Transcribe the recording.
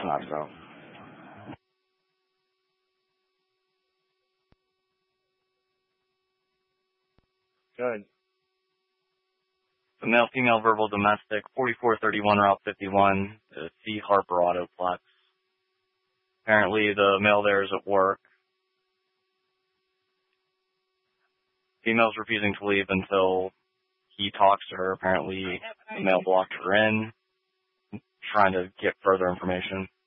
knocks out. Good. The male-female verbal domestic, 4431 Route 51, C. Harper Autoplex. Apparently the male there is at work. Female's refusing to leave until he talks to her. Apparently the male blocked her in, trying to get further information.